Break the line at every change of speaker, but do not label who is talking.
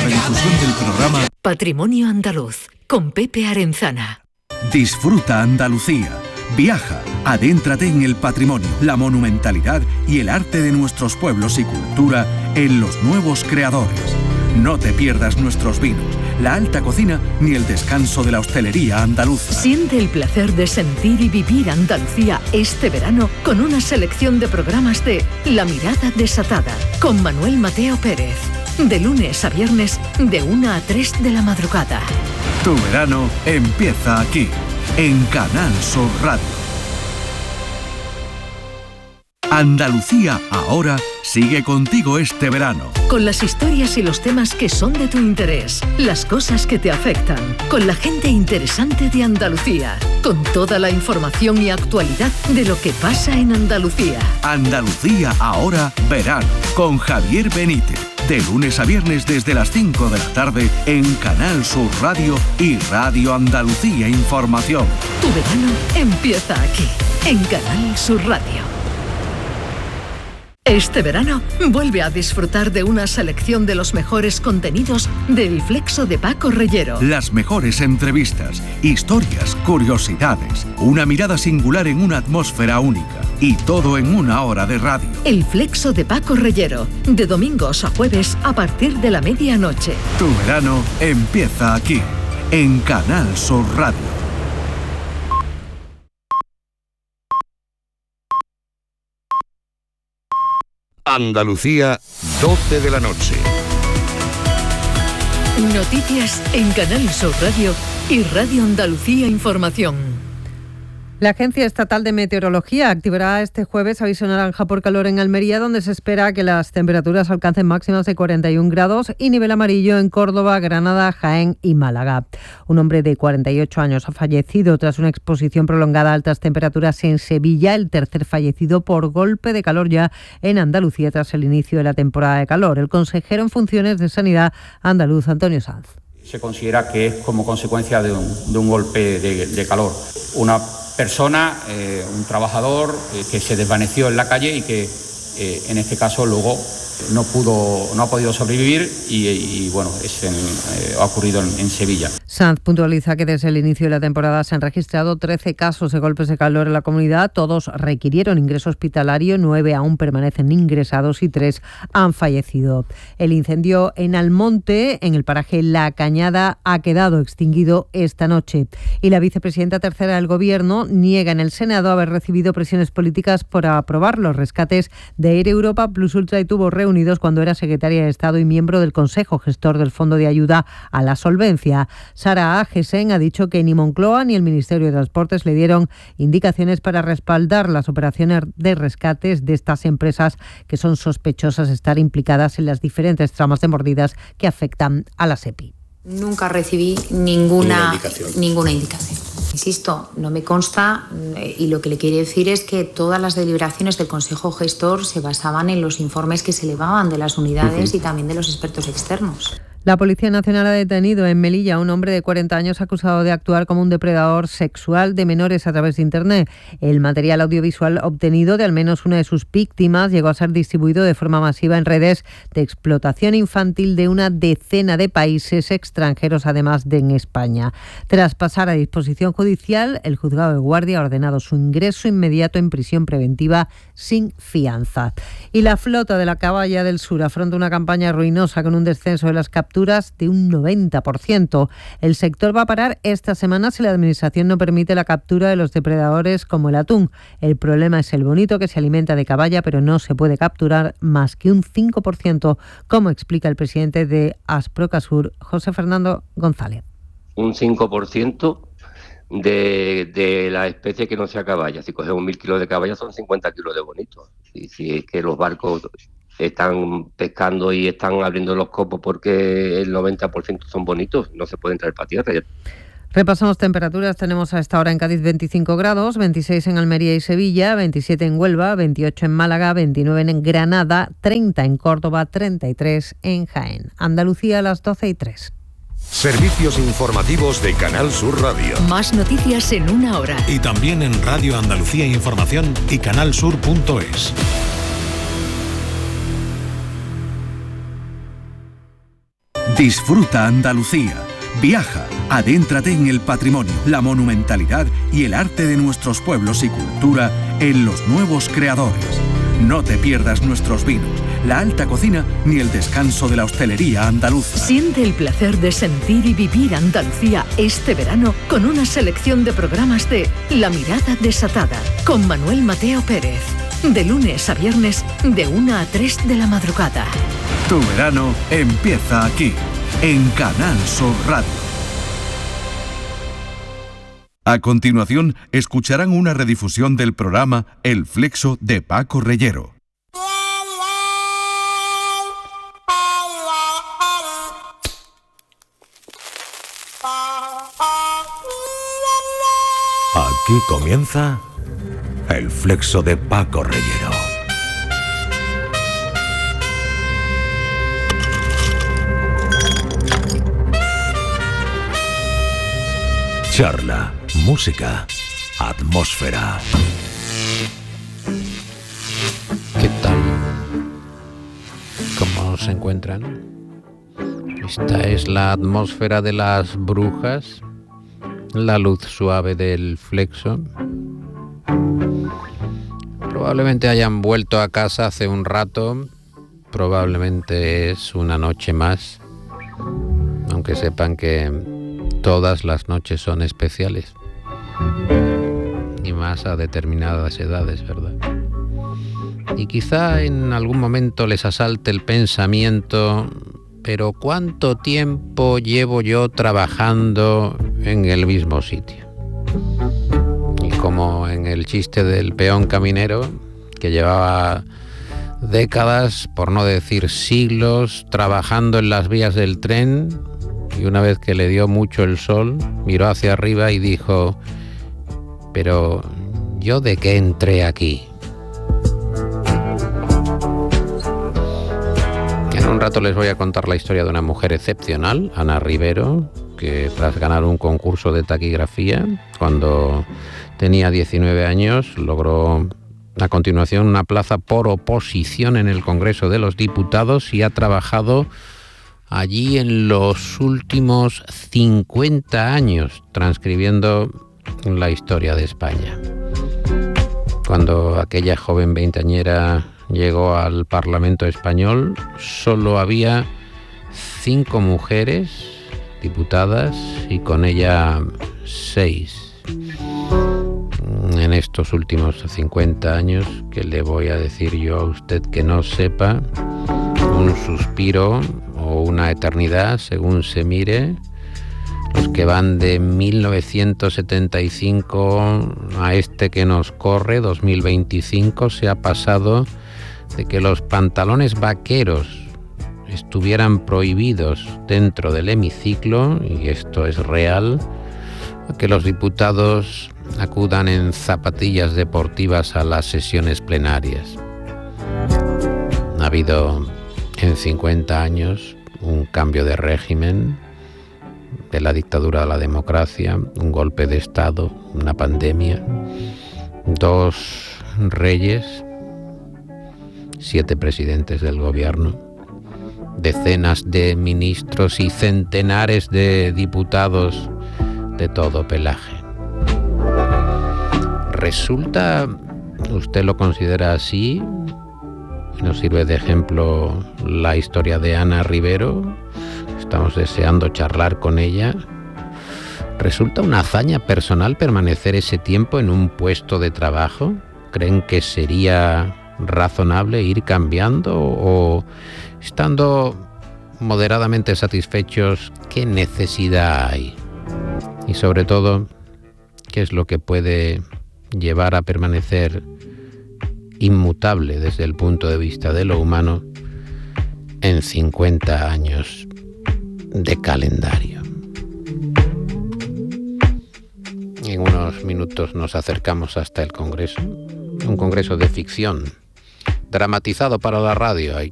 redifusión del programa
Patrimonio Andaluz, con Pepe Arenzana.
Disfruta Andalucía. Viaja, adéntrate en el patrimonio, la monumentalidad y el arte de nuestros pueblos y cultura en Los Nuevos Creadores. No te pierdas nuestros vinos, la alta cocina ni el descanso de la hostelería andaluza.
Siente el placer de sentir y vivir Andalucía este verano con una selección de programas de La Mirada Desatada, con Manuel Mateo Pérez. De lunes a viernes, de 1 a 3 de la madrugada.
Tu verano empieza aquí, en Canal Sur Radio. Andalucía Ahora sigue contigo este verano.
Con las historias y los temas que son de tu interés, las cosas que te afectan, con la gente interesante de Andalucía, con toda la información y actualidad de lo que pasa en Andalucía.
Andalucía Ahora Verano, con Javier Benítez. De lunes a viernes desde las 5 de la tarde en Canal Sur Radio y Radio Andalucía Información.
Tu verano empieza aquí, en Canal Sur Radio. Este verano vuelve a disfrutar de una selección de los mejores contenidos del Flexo de Paco Reyero.
Las mejores entrevistas, historias, curiosidades, una mirada singular en una atmósfera única y todo en 1 hora de radio.
El Flexo de Paco Reyero, de domingos a jueves a partir de la medianoche.
Tu verano empieza aquí, en Canal Sur Radio.
Andalucía, 12 de la noche.
Noticias en Canal Sur Radio y Radio Andalucía Información.
La Agencia Estatal de Meteorología activará este jueves aviso naranja por calor en Almería, donde se espera que las temperaturas alcancen máximas de 41 grados y nivel amarillo en Córdoba, Granada, Jaén y Málaga. Un hombre de 48 años ha fallecido tras una exposición prolongada a altas temperaturas en Sevilla, el tercer fallecido por golpe de calor ya en Andalucía tras el inicio de la temporada de calor. El consejero en funciones de Sanidad andaluz, Antonio Sanz.
Se considera que es como consecuencia de un golpe de calor. Una persona, un trabajador que se desvaneció en la calle y que en este caso luego no ha podido sobrevivir y bueno, ha ocurrido en Sevilla.
Sanz puntualiza que desde el inicio de la temporada se han registrado 13 casos de golpes de calor en la comunidad. Todos requirieron ingreso hospitalario, 9 aún permanecen ingresados y 3 han fallecido. El incendio en Almonte, en el paraje La Cañada, ha quedado extinguido esta noche. Y la vicepresidenta tercera del Gobierno niega en el Senado haber recibido presiones políticas por aprobar los rescates de Air Europa, Plus Ultra y Tubos Reunidos cuando era secretaria de Estado y miembro del Consejo Gestor del Fondo de Ayuda a la Solvencia. Sara Agesen ha dicho que ni Moncloa ni el Ministerio de Transportes le dieron indicaciones para respaldar las operaciones de rescates de estas empresas que son sospechosas de estar implicadas en las diferentes tramas de mordidas que afectan a la SEPI.
Nunca recibí ninguna indicación. Insisto, no me consta y lo que le quiero decir es que todas las deliberaciones del Consejo Gestor se basaban en los informes que se elevaban de las unidades y también de los expertos externos.
La Policía Nacional ha detenido en Melilla a un hombre de 40 años acusado de actuar como un depredador sexual de menores a través de Internet. El material audiovisual obtenido de al menos una de sus víctimas llegó a ser distribuido de forma masiva en redes de explotación infantil de una decena de países extranjeros, además de en España. Tras pasar a disposición judicial, el juzgado de guardia ha ordenado su ingreso inmediato en prisión preventiva sin fianza. Y la flota de la Caballa del Sur afronta una campaña ruinosa con un descenso de las capturas de un 90%. El sector va a parar esta semana si la Administración no permite la captura de los depredadores como el atún. El problema es el bonito, que se alimenta de caballa, pero no se puede capturar más que un 5%, como explica el presidente de Asprocasur, José Fernando González.
Un 5% de la especie que no sea caballa. Si cogemos 1.000 kilos de caballa son 50 kilos de bonito. Y si es que los barcos están pescando y están abriendo los copos porque el 90% son bonitos, no se pueden traer para tierra.
Repasamos temperaturas. Tenemos a esta hora en Cádiz 25 grados, 26 en Almería y Sevilla, 27 en Huelva, 28 en Málaga, 29 en Granada, 30 en Córdoba, 33 en Jaén. Andalucía a las 12:03.
Servicios informativos de Canal Sur Radio.
Más noticias en 1 hora.
Y también en Radio Andalucía Información y canalsur.es.
Disfruta Andalucía. Viaja, adéntrate en el patrimonio, la monumentalidad y el arte de nuestros pueblos y cultura en Los Nuevos Creadores. No te pierdas nuestros vinos, la alta cocina ni el descanso de la hostelería andaluza.
Siente el placer de sentir y vivir Andalucía este verano con una selección de programas de La Mirada Desatada con Manuel Mateo Pérez. De lunes a viernes de 1 a 3 de la madrugada.
Tu verano empieza aquí, en Canal Sur Radio. A continuación, escucharán una redifusión del programa El Flexo de Paco Reyero.
Aquí comienza El Flexo de Paco Reyero. Charla, música, atmósfera.
¿Qué tal? ¿Cómo se encuentran? Esta es la atmósfera de las brujas, la luz suave del Flexo. Probablemente hayan vuelto a casa hace un rato, probablemente es una noche más, aunque sepan que todas las noches son especiales, y más a determinadas edades, ¿verdad? Y quizá en algún momento les asalte el pensamiento, pero ¿cuánto tiempo llevo yo trabajando en el mismo sitio? Y como en el chiste del peón caminero, que llevaba décadas, por no decir siglos, trabajando en las vías del tren, y una vez que le dio mucho el sol, miró hacia arriba y dijo: ¿pero yo de qué entré aquí? En un rato les voy a contar la historia de una mujer excepcional, Ana Rivero, que tras ganar un concurso de taquigrafía, cuando tenía 19 años, logró a continuación una plaza por oposición en el Congreso de los Diputados y ha trabajado allí en los últimos 50 años, transcribiendo la historia de España. Cuando aquella joven veinteañera llegó al Parlamento español, solo había 5 mujeres diputadas y con ella 6. En estos últimos 50 años, ¿qué le voy a decir yo a usted que no sepa? Un suspiro o una eternidad, según se mire. Los que van de 1975 a este que nos corre, 2025, se ha pasado de que los pantalones vaqueros estuvieran prohibidos dentro del hemiciclo, y esto es real, a que los diputados acudan en zapatillas deportivas a las sesiones plenarias. Ha habido en 50 años un cambio de régimen, de la dictadura a la democracia, un golpe de Estado, una pandemia, 2 reyes, 7 presidentes del gobierno, decenas de ministros y centenares de diputados de todo pelaje. ¿Resulta, usted lo considera así? Nos sirve de ejemplo la historia de Ana Rivero. Estamos deseando charlar con ella. ¿Resulta una hazaña personal permanecer ese tiempo en un puesto de trabajo? ¿Creen que sería razonable ir cambiando o, estando moderadamente satisfechos, qué necesidad hay? Y sobre todo, ¿qué es lo que puede llevar a permanecer inmutable desde el punto de vista de lo humano en 50 años de calendario? En unos minutos nos acercamos hasta el Congreso, un Congreso de ficción, dramatizado para la radio. Hay